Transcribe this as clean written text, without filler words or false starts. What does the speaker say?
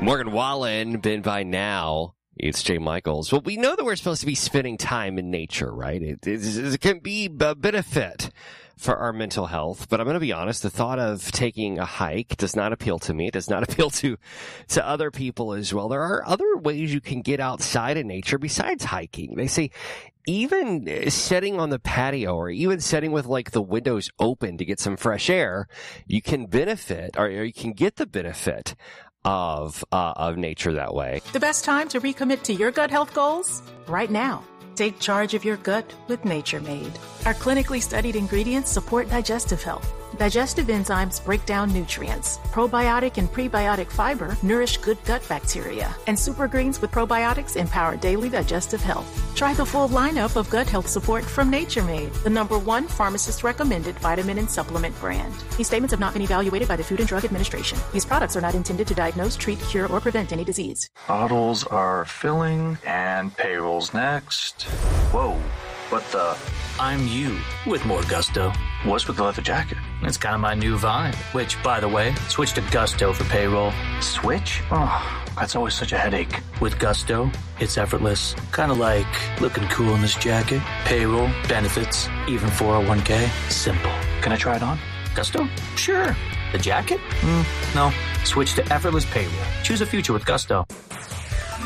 Morgan Wallen, been by now. It's Jay Michaels. Well, we know that we're supposed to be spending time in nature, right? It can be a benefit for our mental health, but I'm going to be honest, the thought of taking a hike does not appeal to me. It does not appeal to other people as well. There are other ways you can get outside in nature besides hiking. They say even sitting on the patio or even sitting with like the windows open to get some fresh air, you can benefit or you can get the benefit of nature that way. The best time to recommit to your gut health goals? Right now. Take charge of your gut with Nature Made. Our clinically studied ingredients support digestive health. Digestive enzymes break down nutrients. Probiotic and prebiotic fiber nourish good gut bacteria. And super greens with probiotics empower daily digestive health. Try the full lineup of gut health support from Nature Made, the #1 pharmacist-recommended vitamin and supplement brand. These statements have not been evaluated by the Food and Drug Administration. These products are not intended to diagnose, treat, cure, or prevent any disease. Bottles are filling, and payroll's next. Whoa, what the? I'm you with more gusto. What's with the leather jacket? It's kind of my new vibe. Which, by the way, switch to Gusto for payroll. Switch? Oh, that's always such a headache. With Gusto, it's effortless. Kind of like looking cool in this jacket. Payroll, benefits, even 401k. Simple. Can I try it on? Gusto? Sure. The jacket? No. Switch to effortless payroll. Choose a future with Gusto.